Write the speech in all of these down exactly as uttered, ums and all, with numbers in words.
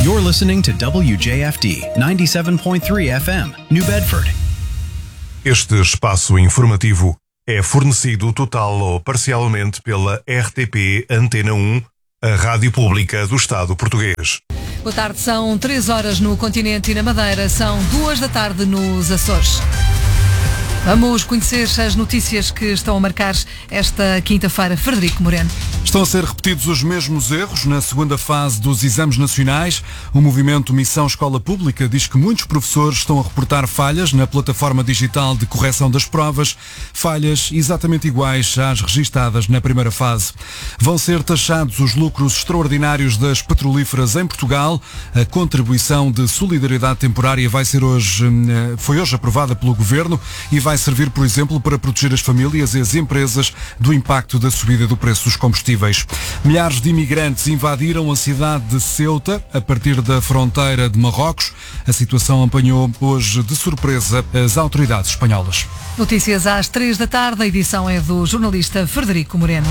You're listening to W J F D ninety-seven point three F M, New Bedford. Este espaço informativo é fornecido total ou parcialmente pela R T P Antena um, a Rádio Pública do Estado Português. Boa tarde, são três horas no continente e na Madeira, são duas da tarde nos Açores. Vamos conhecer as notícias que estão a marcar esta quinta-feira. Frederico Moreno. Estão a ser repetidos os mesmos erros na segunda fase dos exames nacionais. O movimento Missão Escola Pública diz que muitos professores estão a reportar falhas na plataforma digital de correção das provas, falhas exatamente iguais às registadas na primeira fase. Vão ser taxados os lucros extraordinários das petrolíferas em Portugal. A contribuição de solidariedade temporária vai ser hoje, foi hoje aprovada pelo Governo e vai vai servir, por exemplo, para proteger as famílias e as empresas do impacto da subida do preço dos combustíveis. Milhares de imigrantes invadiram a cidade de Ceuta a partir da fronteira de Marrocos. A situação apanhou hoje de surpresa as autoridades espanholas. Notícias às três da tarde. A edição é do jornalista Frederico Moreno.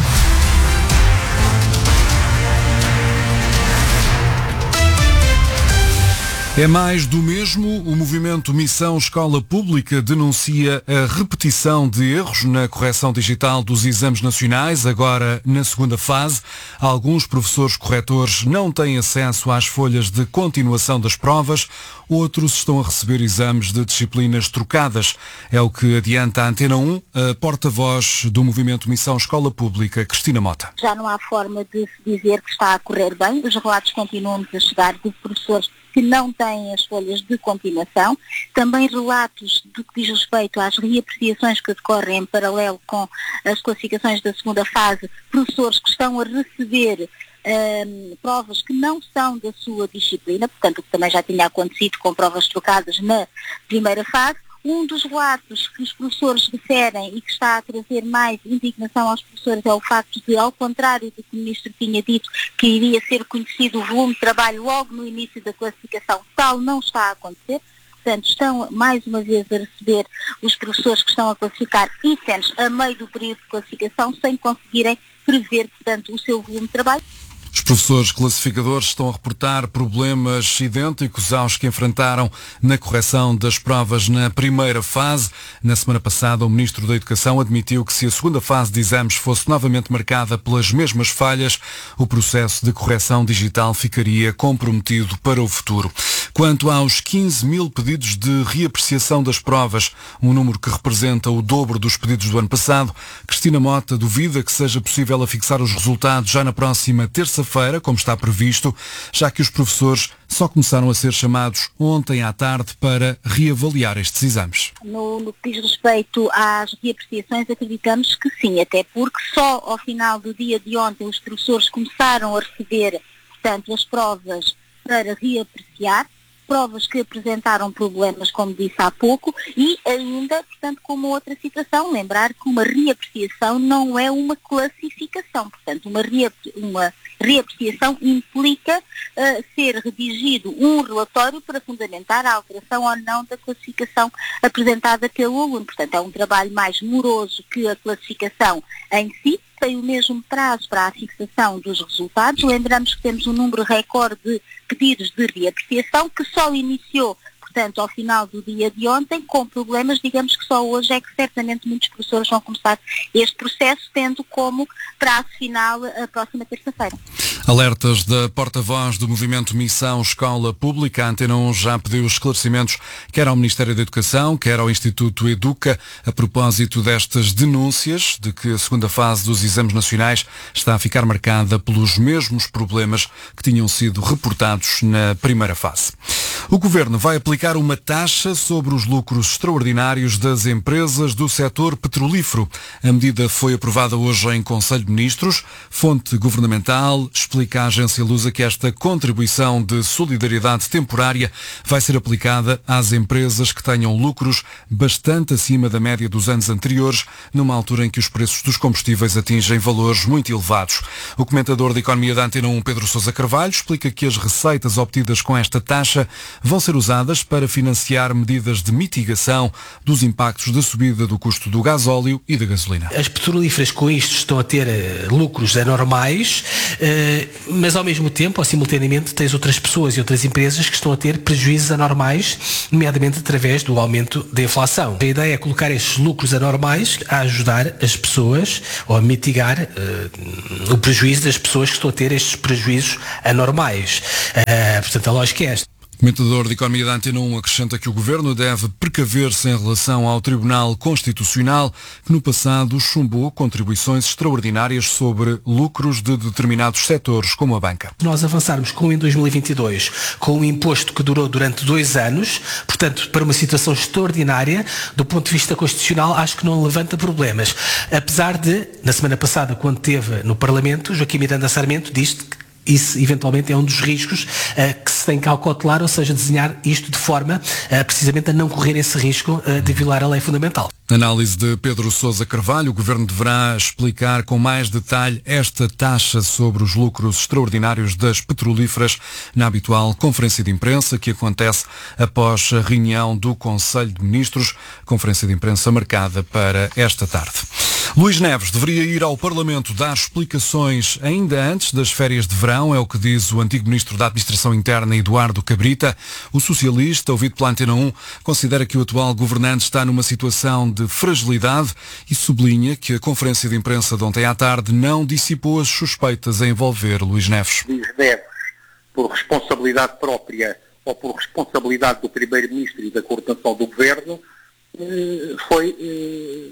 É mais do mesmo. O movimento Missão Escola Pública denuncia a repetição de erros na correção digital dos exames nacionais, agora na segunda fase. Alguns professores corretores não têm acesso às folhas de continuação das provas, outros estão a receber exames de disciplinas trocadas. É o que adianta a Antena um, a porta-voz do movimento Missão Escola Pública, Cristina Mota. Já não há forma de se dizer que está a correr bem. Os relatos continuam a chegar de professores que não têm as folhas de continuação, também relatos do que diz respeito às reapreciações que decorrem em paralelo com as classificações da segunda fase, professores que estão a receber um, provas que não são da sua disciplina, portanto o que também já tinha acontecido com provas trocadas na primeira fase. Um dos relatos que os professores referem e que está a trazer mais indignação aos professores é o facto de, ao contrário do que o Ministro tinha dito, que iria ser conhecido o volume de trabalho logo no início da classificação, tal não está a acontecer. Portanto, estão mais uma vez a receber os professores que estão a classificar itens a meio do período de classificação sem conseguirem prever, portanto, o seu volume de trabalho. Os professores classificadores estão a reportar problemas idênticos aos que enfrentaram na correção das provas na primeira fase. Na semana passada, o Ministro da Educação admitiu que se a segunda fase de exames fosse novamente marcada pelas mesmas falhas, o processo de correção digital ficaria comprometido para o futuro. Quanto aos quinze mil pedidos de reapreciação das provas, um número que representa o dobro dos pedidos do ano passado, Cristina Mota duvida que seja possível afixar os resultados já na próxima terça-feira, como está previsto, já que os professores só começaram a ser chamados ontem à tarde para reavaliar estes exames. No, no que diz respeito às reapreciações, acreditamos que sim, até porque só ao final do dia de ontem os professores começaram a receber, portanto, as provas para reapreciar, provas que apresentaram problemas, como disse há pouco, e ainda, portanto, com uma outra situação, lembrar que uma reapreciação não é uma classificação, portanto, uma, rea, uma reapreciação implica uh, ser redigido um relatório para fundamentar a alteração ou não da classificação apresentada pelo aluno. Portanto, é um trabalho mais moroso que a classificação em si, tem o mesmo prazo para a fixação dos resultados. Lembramos que temos um número recorde de pedidos de reapreciação que só iniciou, portanto, ao final do dia de ontem, com problemas. Digamos que só hoje é que certamente muitos professores vão começar este processo, tendo como prazo final a próxima terça-feira. Alertas da porta-voz do movimento Missão Escola Pública. A Antena um já pediu esclarecimentos quer ao Ministério da Educação, quer ao Instituto Educa, a propósito destas denúncias de que a segunda fase dos exames nacionais está a ficar marcada pelos mesmos problemas que tinham sido reportados na primeira fase. O Governo vai aplicar uma taxa sobre os lucros extraordinários das empresas do setor petrolífero. A medida foi aprovada hoje em Conselho de Ministros. Fonte governamental explica à agência Lusa que esta contribuição de solidariedade temporária vai ser aplicada às empresas que tenham lucros bastante acima da média dos anos anteriores, numa altura em que os preços dos combustíveis atingem valores muito elevados. O comentador de Economia da Antena um, Pedro Sousa Carvalho, explica que as receitas obtidas com esta taxa vão ser usadas para financiar medidas de mitigação dos impactos da subida do custo do gasóleo e da gasolina. As petrolíferas com isto estão a ter uh, lucros anormais, uh, mas ao mesmo tempo, ou simultaneamente, tens outras pessoas e outras empresas que estão a ter prejuízos anormais, nomeadamente através do aumento da inflação. A ideia é colocar estes lucros anormais a ajudar as pessoas ou a mitigar uh, o prejuízo das pessoas que estão a ter estes prejuízos anormais. Uh, portanto, a lógica é esta. O comentador de Economia da Antena um acrescenta que o Governo deve precaver-se em relação ao Tribunal Constitucional, que no passado chumbou contribuições extraordinárias sobre lucros de determinados setores, como a banca. Nós avançarmos com em dois mil e vinte e dois com um imposto que durou durante dois anos, portanto, para uma situação extraordinária, do ponto de vista constitucional, acho que não levanta problemas. Apesar de, na semana passada, quando esteve no Parlamento, Joaquim Miranda Sarmento disse que isso, eventualmente, é um dos riscos uh, que se tem que acautelar, ou seja, desenhar isto de forma uh, precisamente a não correr esse risco uh, de violar a lei fundamental. Análise de Pedro Sousa Carvalho. O Governo deverá explicar com mais detalhe esta taxa sobre os lucros extraordinários das petrolíferas na habitual conferência de imprensa que acontece após a reunião do Conselho de Ministros, conferência de imprensa marcada para esta tarde. Luís Neves deveria ir ao Parlamento dar explicações ainda antes das férias de verão, é o que diz o antigo Ministro da Administração Interna, Eduardo Cabrita. O socialista, ouvido pela Antena um, considera que o atual governante está numa situação de fragilidade e sublinha que a conferência de imprensa de ontem à tarde não dissipou as suspeitas a envolver Luís Neves. Luís Neves, por responsabilidade própria ou por responsabilidade do Primeiro-Ministro e da coordenação do Governo, foi...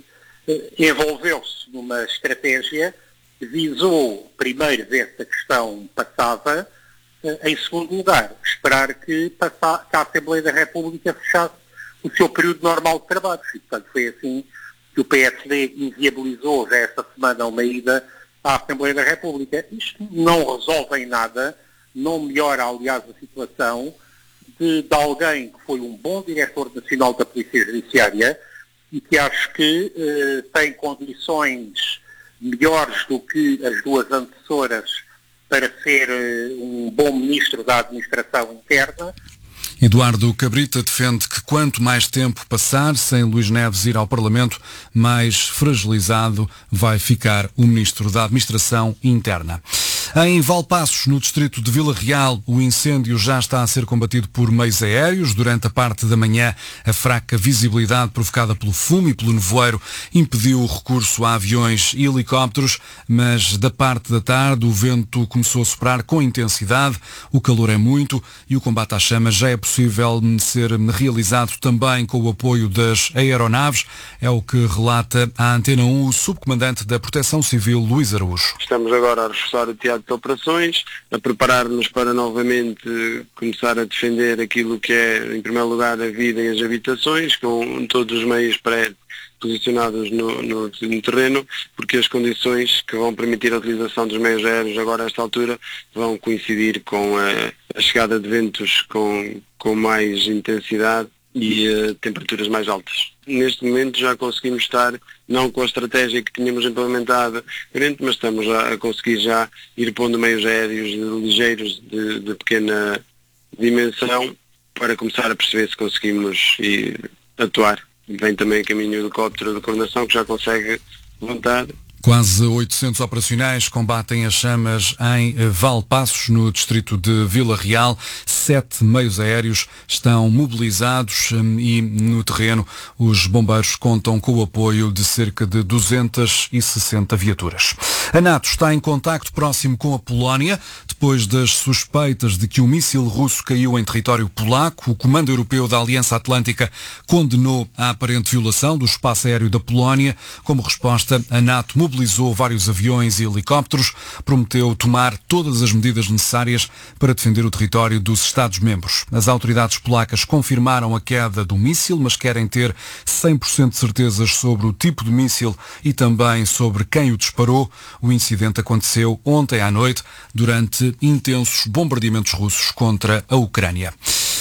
envolveu-se numa estratégia que visou primeiro ver se a questão passava, em segundo lugar, esperar que, passa, que a Assembleia da República fechasse o seu período normal de trabalho. E, portanto, foi assim que o P S D inviabilizou já esta semana uma ida à Assembleia da República. Isto não resolve em nada, não melhora, aliás, a situação de, de alguém que foi um bom diretor nacional da Polícia Judiciária e que acho que eh, tem condições melhores do que as duas antecessoras para ser eh, um bom ministro da Administração Interna. Eduardo Cabrita defende que quanto mais tempo passar sem Luís Neves ir ao Parlamento, mais fragilizado vai ficar o Ministro da Administração Interna. Em Valpaços, no distrito de Vila Real, o incêndio já está a ser combatido por meios aéreos. Durante a parte da manhã, a fraca visibilidade provocada pelo fumo e pelo nevoeiro impediu o recurso a aviões e helicópteros, mas da parte da tarde o vento começou a soprar com intensidade, o calor é muito e o combate às chamas já é possível ser realizado também com o apoio das aeronaves, é o que relata à Antena um o subcomandante da Proteção Civil, Luís Araújo. Estamos agora a reforçar o teatro de operações, a preparar-nos para novamente começar a defender aquilo que é, em primeiro lugar, a vida e as habitações, com todos os meios pré-posicionados no, no, no terreno, porque as condições que vão permitir a utilização dos meios aéreos agora a esta altura vão coincidir com a, a chegada de ventos com, com mais intensidade e uh, temperaturas mais altas. Neste momento já conseguimos estar, não com a estratégia que tínhamos implementado, mas estamos a, a conseguir já ir pondo meios aéreos ligeiros de, de pequena dimensão para começar a perceber se conseguimos ir atuar. Vem também a caminho do helicóptero de coordenação que já consegue levantar. Quase oitocentos operacionais combatem as chamas em Valpaços, no distrito de Vila Real. Sete meios aéreos estão mobilizados e no terreno os bombeiros contam com o apoio de cerca de duzentas e sessenta viaturas. A NATO está em contacto próximo com a Polónia. Depois das suspeitas de que um míssil russo caiu em território polaco, o Comando Europeu da Aliança Atlântica condenou a aparente violação do espaço aéreo da Polónia. Como resposta, a NATO mobilizou vários aviões e helicópteros, prometeu tomar todas as medidas necessárias para defender o território dos Estados-membros. As autoridades polacas confirmaram a queda do míssil, mas querem ter cem por cento de certezas sobre o tipo de míssil e também sobre quem o disparou. O incidente aconteceu ontem à noite, durante intensos bombardeamentos russos contra a Ucrânia.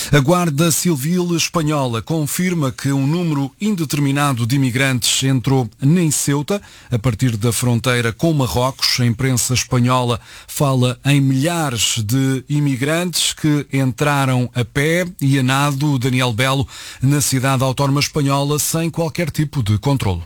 A Guarda Civil espanhola confirma que um número indeterminado de imigrantes entrou em Ceuta, a partir da fronteira com Marrocos. A imprensa espanhola fala em milhares de imigrantes que entraram a pé e a nado, Daniel Belo, na cidade autónoma espanhola sem qualquer tipo de controlo.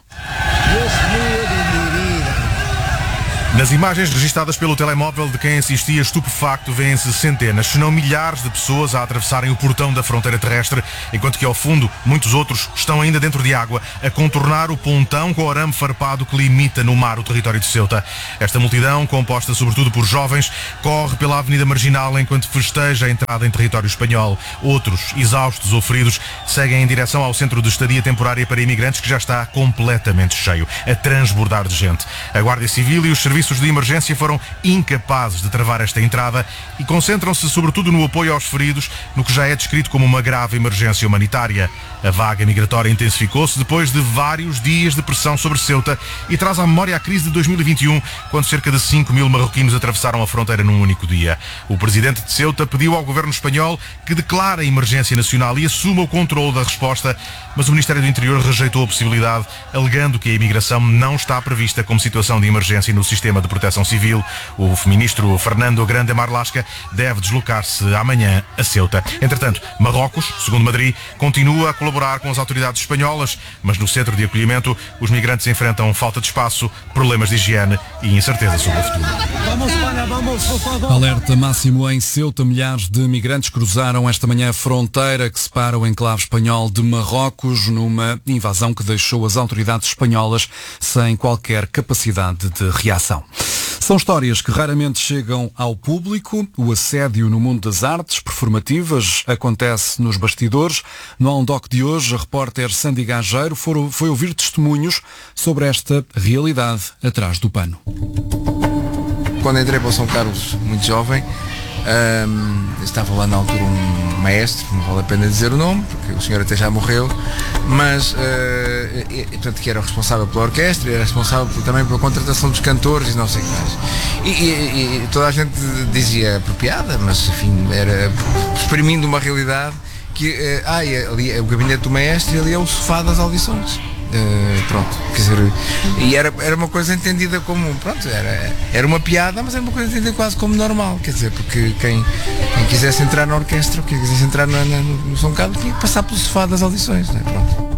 Nas imagens registadas pelo telemóvel de quem assistia estupefacto, vêem-se centenas, se não milhares de pessoas a atravessarem o portão da fronteira terrestre, enquanto que ao fundo muitos outros estão ainda dentro de água a contornar o pontão com o arame farpado que limita no mar o território de Ceuta. Esta multidão, composta sobretudo por jovens, corre pela Avenida Marginal enquanto festeja a entrada em território espanhol. Outros, exaustos ou feridos, seguem em direção ao centro de estadia temporária para imigrantes, que já está completamente cheio, a transbordar de gente. A Guarda Civil e os serviços Serviços de emergência foram incapazes de travar esta entrada e concentram-se sobretudo no apoio aos feridos, no que já é descrito como uma grave emergência humanitária. A vaga migratória intensificou-se depois de vários dias de pressão sobre Ceuta e traz à memória a crise de dois mil e vinte e um, quando cerca de cinco mil marroquinos atravessaram a fronteira num único dia. O presidente de Ceuta pediu ao governo espanhol que declare a emergência nacional e assuma o controle da resposta, mas o Ministério do Interior rejeitou a possibilidade, alegando que a imigração não está prevista como situação de emergência no sistema de proteção civil. O ministro Fernando Grande Marlasca deve deslocar-se amanhã a Ceuta. Entretanto, Marrocos, segundo Madrid, continua a colaborar com as autoridades espanholas, mas no centro de acolhimento os migrantes enfrentam falta de espaço, problemas de higiene e incerteza sobre o futuro. Alerta máximo em Ceuta. Milhares de migrantes cruzaram esta manhã a fronteira que separa o enclave espanhol de Marrocos, numa invasão que deixou as autoridades espanholas sem qualquer capacidade de reação. São histórias que raramente chegam ao público. O assédio no mundo das artes performativas acontece nos bastidores. No Aondoc de hoje, a repórter Sandy Gageiro foi ouvir testemunhos sobre esta realidade atrás do pano. Quando entrei para o São Carlos, muito jovem, um, estava lá na altura um maestro, não vale a pena dizer o nome, porque o senhor até já morreu, mas, uh, e, portanto, que era o responsável pela orquestra, era responsável por, também pela contratação dos cantores e não sei o que mais. E, e, e toda a gente dizia por piada, mas, enfim, era exprimindo uma realidade que, uh, ah, ali é o gabinete do maestro e ali é o sofá das audições. Uh, pronto, quer dizer, e era, era uma coisa entendida como, pronto, era, era uma piada, mas era uma coisa entendida quase como normal, quer dizer, porque quem, quem quisesse entrar na orquestra, quem quisesse entrar na, na, no São Carlos, tinha que passar pelo sofá das audições, né? Pronto.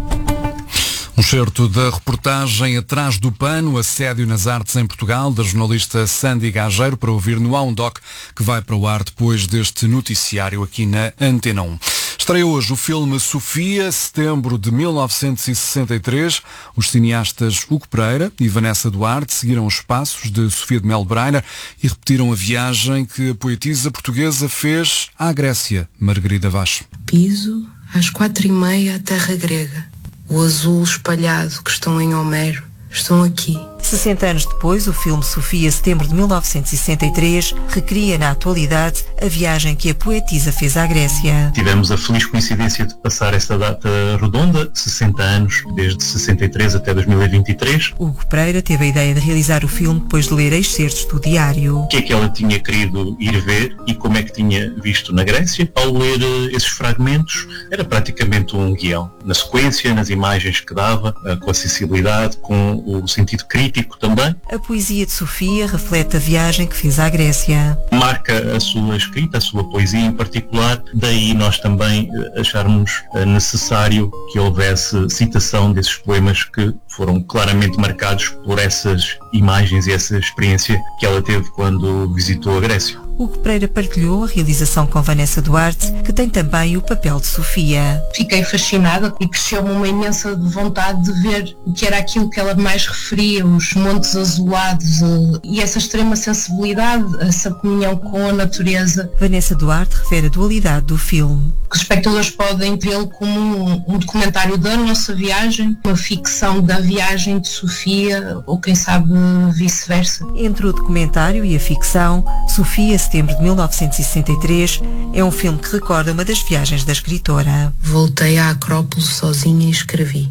Um certo da reportagem Atrás do Pano, assédio nas artes em Portugal, da jornalista Sandy Gageiro, para ouvir no Aondoc, que vai para o ar depois deste noticiário aqui na Antena um. Estreia hoje o filme Sofia, setembro de mil novecentos e sessenta e três. Os cineastas Hugo Pereira e Vanessa Duarte seguiram os passos de Sofia de Melo Brainer e repetiram a viagem que a poetisa portuguesa fez à Grécia. Margarida Vaz. Piso às quatro e meia a terra grega. O azul espalhado que estão em Homero estão aqui. sessenta anos depois, o filme Sofia, setembro de mil novecentos e sessenta e três, recria na atualidade a viagem que a poetisa fez à Grécia. Tivemos a feliz coincidência de passar esta data redonda, sessenta anos, desde sessenta e três até dois mil e vinte e três. Hugo Pereira teve a ideia de realizar o filme depois de ler excertos do diário. O que é que ela tinha querido ir ver e como é que tinha visto na Grécia? Ao ler esses fragmentos, era praticamente um guião. Na sequência, nas imagens que dava, com a sensibilidade, com o sentido crítico também. A poesia de Sofia reflete a viagem que fez à Grécia. Marca a sua escrita, a sua poesia em particular, daí nós também acharmos necessário que houvesse citação desses poemas que foram claramente marcados por essas imagens e essa experiência que ela teve quando visitou a Grécia. Hugo Pereira partilhou a realização com Vanessa Duarte, que tem também o papel de Sofia. Fiquei fascinada e cresceu-me uma imensa vontade de ver o que era aquilo que ela mais referia, os montes azulados e essa extrema sensibilidade, essa comunhão com a natureza. Vanessa Duarte refere a dualidade do filme. Os espectadores podem vê-lo como um, um documentário da nossa viagem, uma ficção da viagem de Sofia, ou quem sabe vice-versa. Entre o documentário e a ficção, Sofia, setembro de mil novecentos e sessenta e três, é um filme que recorda uma das viagens da escritora. Voltei à Acrópole sozinha e escrevi.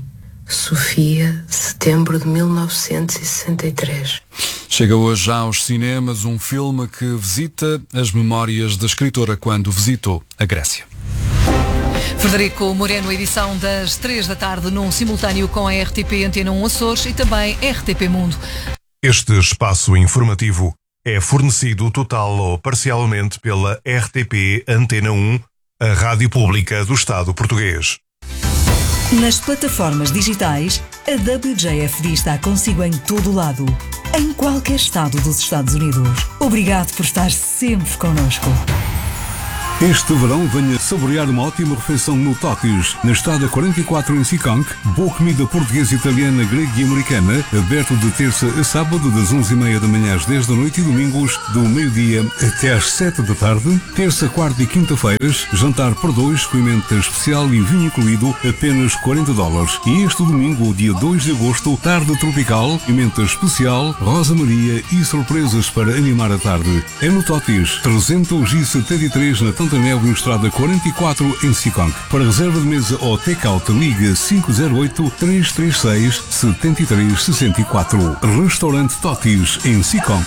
Sofia, setembro de mil novecentos e sessenta e três. Chega hoje aos cinemas um filme que visita as memórias da escritora quando visitou a Grécia. Frederico Moreno, edição das três da tarde, num simultâneo com a R T P Antena um Açores e também R T P Mundo. Este espaço informativo é fornecido total ou parcialmente pela R T P Antena um, a rádio pública do Estado português. Nas plataformas digitais, a W J F D está consigo em todo o lado, em qualquer estado dos Estados Unidos. Obrigado por estar sempre connosco. Este verão venha saborear uma ótima refeição no Totis, na estrada quarenta e quatro em Seekonk. Boa comida portuguesa, italiana, grega e americana, aberto de terça a sábado das onze e meia da manhã às dez da noite e domingos do meio-dia até às sete da tarde. Terça, quarta e quinta-feiras, jantar por dois, com emenda especial e vinho incluído, apenas quarenta dólares. E este domingo, dia dois de agosto, tarde tropical, emenda especial, Rosa Maria e surpresas para animar a tarde. É no Totis, trezentos e setenta e três na Tanta Neve, na estrada quarenta e quatro em Seekonk. Para reserva de mesa ou take-out, liga cinco zero oito, três três seis, sete três seis quatro. Restaurante Totis, em Seekonk.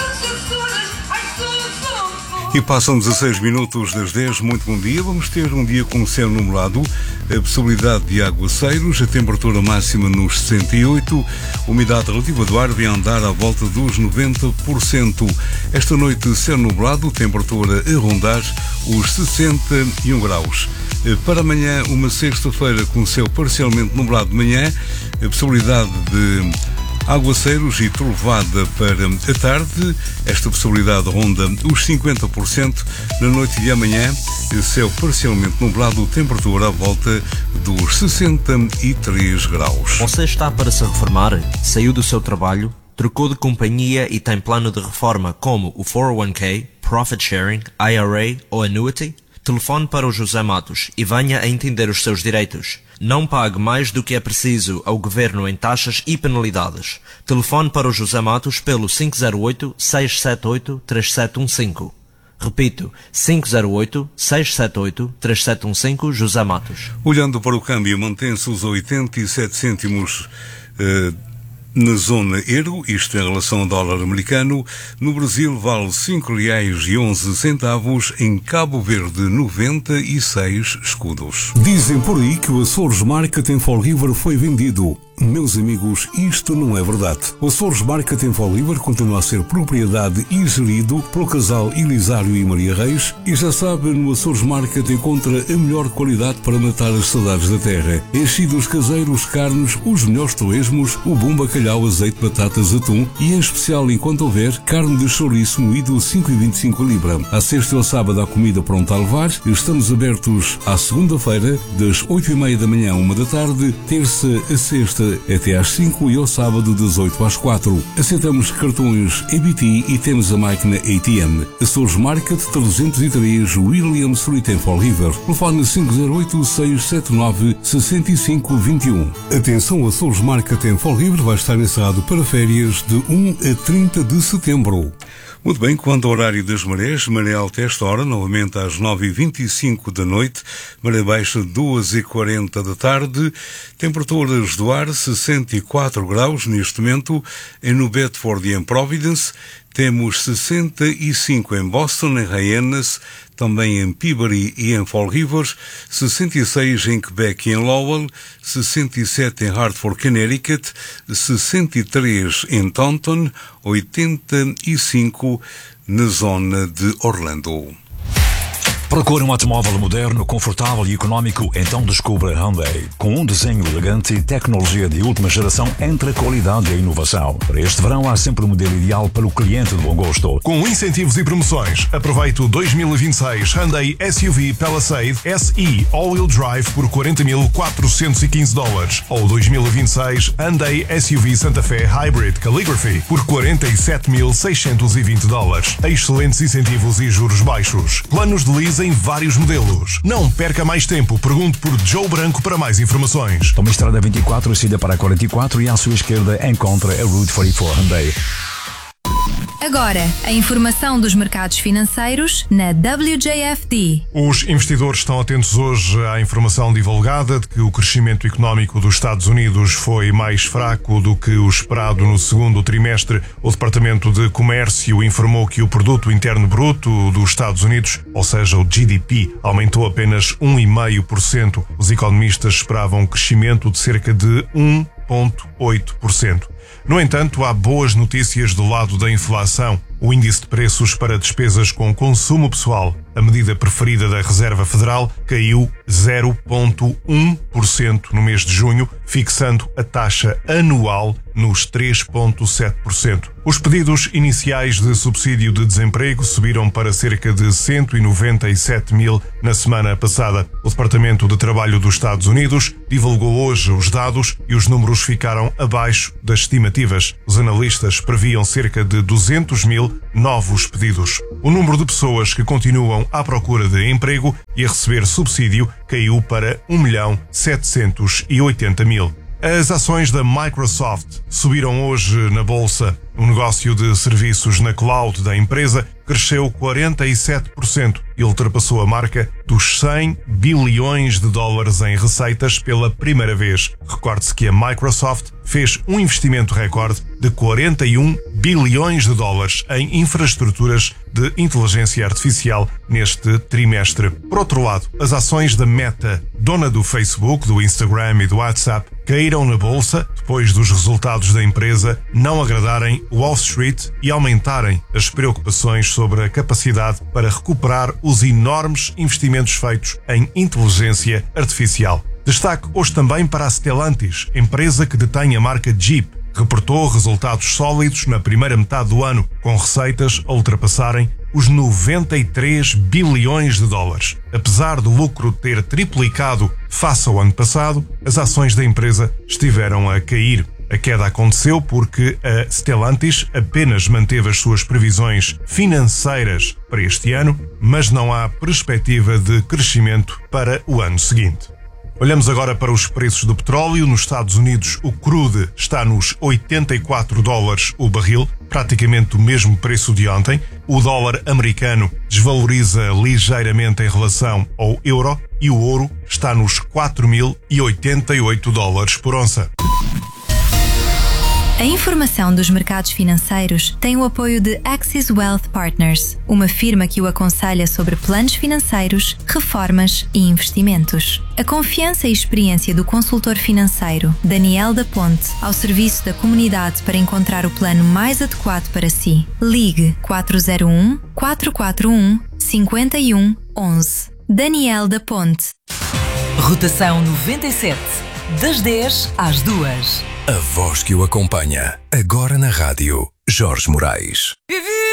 E passam dezasseis minutos das dez. Muito bom dia. Vamos ter um dia com céu nublado, a possibilidade de aguaceiros, a temperatura máxima nos sessenta e oito, a umidade relativa do ar vai andar à volta dos noventa por cento. Esta noite céu nublado, temperatura a rondar os sessenta e um graus. Para amanhã, uma sexta-feira com céu parcialmente nublado de manhã, a possibilidade de aguaceiros e trovada para a tarde. Esta possibilidade ronda os cinquenta por cento. Na noite de amanhã, céu parcialmente nublado, temperatura à volta dos sessenta e três graus. Você está para se reformar? Saiu do seu trabalho? Trocou de companhia e tem plano de reforma como o quatro oh um k, Profit Sharing, I R A ou Annuity? Telefone para o José Matos e venha a entender os seus direitos. Não pague mais do que é preciso ao Governo em taxas e penalidades. Telefone para o José Matos pelo cinco zero oito, seis sete oito, três sete um cinco. Repito, cinco zero oito, seis sete oito, três sete um cinco, José Matos. Olhando para o câmbio, mantém-se os oitenta e sete cêntimos uh, na zona euro, isto em relação ao dólar americano. No Brasil vale cinco reais e onze centavos, em Cabo Verde noventa e seis escudos. Dizem por aí que o Açores Market for River foi vendido. Meus amigos, isto não é verdade. O Açores Market for River continua a ser propriedade e gerido pelo casal Elisário e Maria Reis, e já sabe, no Açores Market encontra a melhor qualidade para matar as saudades da terra. Enchidos caseiros, carnes, os melhores torresmos, o bom bacalhau, azeite, batatas, atum e, em especial, enquanto houver, carne de chouriço moído cinco e vinte e cinco a libra. À sexta e ao sábado, a comida pronta a levar. Estamos abertos à segunda-feira, das oito e meia da manhã à uma da tarde, terça a sexta até às cinco e ao sábado das oito às quatro. Aceitamos cartões E B T e temos a máquina A T M. Açores Market trezentos e três William Street em Fall River. Telefone cinco zero oito, seis sete nove, seis cinco dois um. Atenção, Açores Market em Fall River vai estar encerrado para férias de um a trinta de setembro. Muito bem, quanto ao horário das marés, maré alta esta hora, novamente às nove e vinte e cinco da noite, maré baixa duas e quarenta da tarde, temperaturas do ar sessenta e quatro graus neste momento, em New Bedford e em Providence, temos sessenta e cinco em Boston, em Hyannis, também em Peabody e em Fall River, sessenta e seis em Quebec e em Lowell, sessenta e sete em Hartford, Connecticut, sessenta e três em Taunton, oitenta e cinco na zona de Orlando. Procura um automóvel moderno, confortável e económico? Então descubra Hyundai. Com um desenho elegante e tecnologia de última geração, entre a qualidade e a inovação. Para este verão há sempre o modelo ideal para o cliente de bom gosto. Com incentivos e promoções, aproveite o dois mil e vinte e seis Hyundai S U V Palisade S E All-Wheel Drive por quarenta mil quatrocentos e quinze dólares ou dois mil e vinte e seis Hyundai S U V Santa Fe Hybrid Calligraphy por quarenta e sete mil seiscentos e vinte dólares. Excelentes incentivos e juros baixos. Planos de lease em vários modelos. Não perca mais tempo. Pergunte por Joe Branco para mais informações. Tome a estrada vinte e quatro, saída para a quarenta e quatro e à sua esquerda encontra a Route quarenta e quatro Hyundai. Agora, a informação dos mercados financeiros na W J F D. Os investidores estão atentos hoje à informação divulgada de que o crescimento económico dos Estados Unidos foi mais fraco do que o esperado no segundo trimestre. O Departamento de Comércio informou que o Produto Interno Bruto dos Estados Unidos, ou seja, o G D P, aumentou apenas um vírgula cinco por cento. Os economistas esperavam um crescimento de cerca de um vírgula oito por cento. No entanto, há boas notícias do lado da inflação. O índice de preços para despesas com consumo pessoal, a medida preferida da Reserva Federal, caiu zero vírgula um por cento no mês de junho, fixando a taxa anual nos três vírgula sete por cento. Os pedidos iniciais de subsídio de desemprego subiram para cerca de cento e noventa e sete mil na semana passada. O Departamento de Trabalho dos Estados Unidos divulgou hoje os dados e os números ficaram abaixo das estimativas. Os analistas previam cerca de duzentos mil novos pedidos. O número de pessoas que continuam à procura de emprego e a receber subsídio caiu para um milhão setecentos e oitenta mil. As ações da Microsoft subiram hoje na bolsa. O negócio de serviços na cloud da empresa cresceu quarenta e sete por cento e ultrapassou a marca dos cem bilhões de dólares em receitas pela primeira vez. Recorde-se que a Microsoft fez um investimento recorde de quarenta e um bilhões de dólares em infraestruturas de inteligência artificial neste trimestre. Por outro lado, as ações da Meta, dona do Facebook, do Instagram e do WhatsApp, caíram na bolsa depois dos resultados da empresa não agradarem Wall Street e aumentarem as preocupações sobre a capacidade para recuperar os enormes investimentos feitos em inteligência artificial. Destaque hoje também para a Stellantis, empresa que detém a marca Jeep. Reportou resultados sólidos na primeira metade do ano, com receitas a ultrapassarem os noventa e três bilhões de dólares. Apesar do lucro ter triplicado face ao ano passado, as ações da empresa estiveram a cair. A queda aconteceu porque a Stellantis apenas manteve as suas previsões financeiras para este ano, mas não há perspectiva de crescimento para o ano seguinte. Olhamos agora para os preços do petróleo. Nos Estados Unidos, o crude está nos oitenta e quatro dólares o barril, praticamente o mesmo preço de ontem. O dólar americano desvaloriza ligeiramente em relação ao euro e o ouro está nos quatro mil e oitenta e oito dólares por onça. A informação dos mercados financeiros tem o apoio de Axis Wealth Partners, uma firma que o aconselha sobre planos financeiros, reformas e investimentos. A confiança e experiência do consultor financeiro Daniel da Ponte ao serviço da comunidade para encontrar o plano mais adequado para si. Ligue quatro zero um, quatro quatro um, cinco um um um. Daniel da Ponte. Rotação noventa e sete, das dez às duas. A voz que o acompanha, agora na rádio, Jorge Moraes.